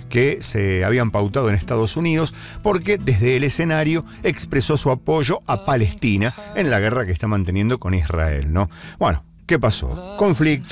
que se habían pautado en Estados Unidos, porque desde el escenario expresó su apoyo a Palestina en la guerra que está manteniendo con Israel, ¿no? Bueno, ¿qué pasó? Conflicto.